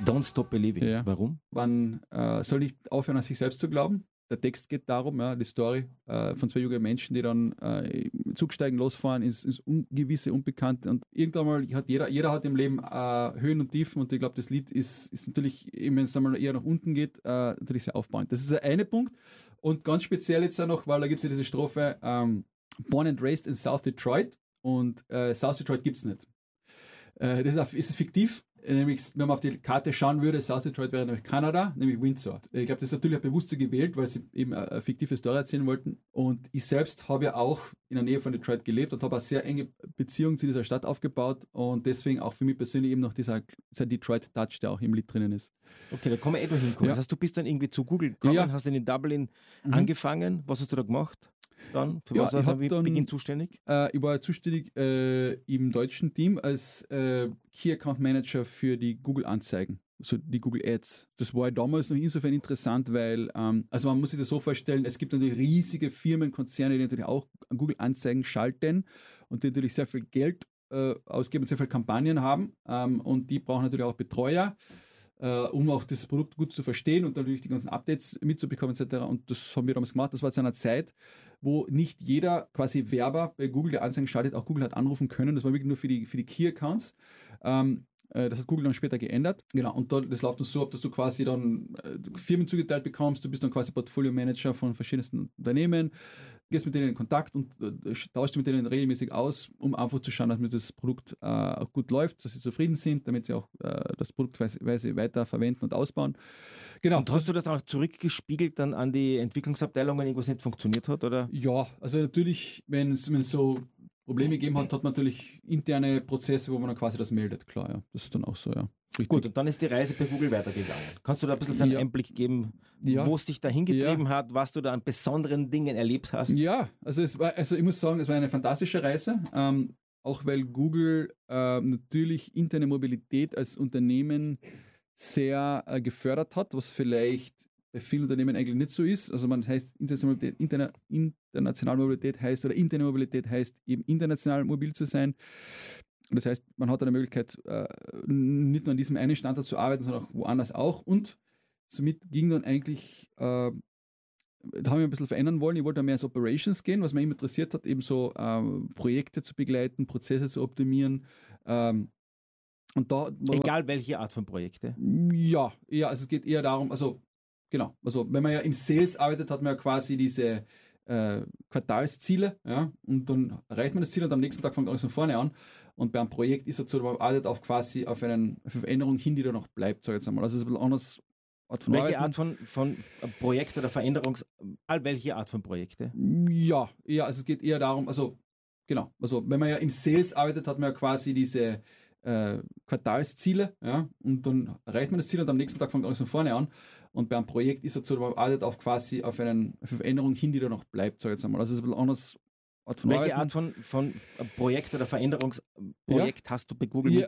Don't Stop Believing. Ja. Warum? Man soll nicht aufhören, an sich selbst zu glauben. Der Text geht darum, ja, die Story von zwei jungen Menschen, die dann Zug steigen, losfahren, ins Ungewisse, Unbekannte. Und irgendwann mal hat jeder hat im Leben Höhen und Tiefen. Und ich glaube, das Lied ist natürlich, wenn es einmal eher nach unten geht, natürlich sehr aufbauend. Das ist der eine Punkt. Und ganz speziell jetzt auch noch, weil da gibt es ja diese Strophe Born and Raised in South Detroit. Und South Detroit gibt es nicht. Das ist fiktiv. Nämlich, wenn man auf die Karte schauen würde, South Detroit wäre nämlich Kanada, nämlich Windsor. Ich glaube, das ist natürlich auch bewusst so gewählt, weil sie eben eine fiktive Story erzählen wollten. Und ich selbst habe ja auch in der Nähe von Detroit gelebt und habe eine sehr enge Beziehung zu dieser Stadt aufgebaut und deswegen auch für mich persönlich eben noch dieser Detroit-Touch, der auch im Lied drinnen ist. Okay, da kann man hinkommen. Ja. Das heißt, du bist dann irgendwie zu Google gekommen, Ja. hast dann in Dublin angefangen. Was hast du da gemacht? Dann? Für was Ja, war der Beginn zuständig? Ich war zuständig im deutschen Team als Key Account Manager für die Google-Anzeigen, also die Google Ads. Das war damals noch insofern interessant, weil, also man muss sich das so vorstellen, es gibt natürlich riesige Firmen, Konzerne, die natürlich auch Google-Anzeigen schalten und die natürlich sehr viel Geld ausgeben und sehr viele Kampagnen haben und die brauchen natürlich auch Betreuer, um auch das Produkt gut zu verstehen und natürlich die ganzen Updates mitzubekommen etc. Und das haben wir damals gemacht. Das war zu einer Zeit, wo nicht jeder quasi Werber bei Google, der Anzeigen schaltet, auch Google hat anrufen können. Das war wirklich nur für die Key-Accounts. Das hat Google dann später geändert. Genau, und das läuft dann so ab, dass du quasi dann Firmen zugeteilt bekommst. Du bist dann quasi Portfolio-Manager von verschiedensten Unternehmen, gehst mit denen in Kontakt und tauschst mit denen regelmäßig aus, um einfach zu schauen, dass mit das Produkt auch gut läuft, dass sie zufrieden sind, damit sie auch das Produkt weiter verwenden und ausbauen. Genau. Und hast du das auch zurückgespiegelt dann an die Entwicklungsabteilung, wenn irgendwas nicht funktioniert hat? Oder? Ja, also natürlich, wenn es so Probleme gegeben hat, hat man natürlich interne Prozesse, wo man dann quasi das meldet. Klar, ja. Das ist dann auch so, ja. Richtig. Gut, und dann ist die Reise bei Google weitergegangen. Kannst du da ein bisschen einen Einblick geben, wo es dich da hingetrieben hat, was du da an besonderen Dingen erlebt hast? Ja, also ich muss sagen, es war eine fantastische Reise, auch weil Google natürlich interne Mobilität als Unternehmen sehr gefördert hat, was vielleicht bei vielen Unternehmen eigentlich nicht so ist. Also man heißt internationale Mobilität heißt oder interne Mobilität heißt eben international mobil zu sein. Und das heißt, man hat eine Möglichkeit, nicht nur an diesem einen Standort zu arbeiten, sondern auch woanders auch. Und somit ging dann eigentlich, da haben wir ein bisschen verändern wollen. Ich wollte mehr ins Operations gehen, was mich immer interessiert hat, eben so Projekte zu begleiten, Prozesse zu optimieren. Und da, egal welche Art von Projekte? Ja, also es geht eher darum, also genau, also wenn man ja im Sales arbeitet, hat man ja quasi diese Quartalsziele, ja, und dann erreicht man das Ziel und am nächsten Tag fängt alles von vorne an. Und bei einem Projekt ist es so, man arbeitet auf quasi auf eine Veränderung hin, die da noch bleibt, sag ich jetzt einmal. Also es ist ein bisschen anders. Welche Art von Projekt oder welche Art von Projekte? Ja, also es geht eher darum, also genau, also wenn man ja im Sales arbeitet, hat man ja quasi diese Quartalsziele, ja, und dann erreicht man das Ziel und am nächsten Tag fängt alles von vorne an. Und bei einem Projekt ist es so, man arbeitet auf quasi auf eine Veränderung hin, die da noch bleibt, sag ich jetzt einmal. Also es ist ein bisschen anders. Welche Art von Projekt oder Veränderungsprojekt hast du bei Google